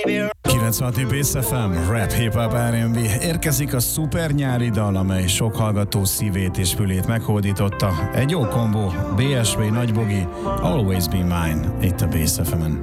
96 Bass FM, rap, hip-hop, R&B. Érkezik a szuper nyári dal, amely sok hallgató szívét és fülét meghódította. Egy jó kombó, BSV, Nagybogi, Always Be Mine, itt a Bass FM-en.